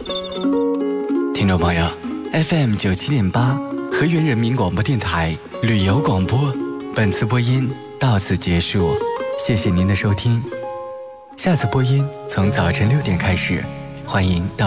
听众朋友 FM 97.8河源人民广播电台旅游广播，本次播音到此结束，谢谢您的收听。下次播音从早晨6点开始，欢迎到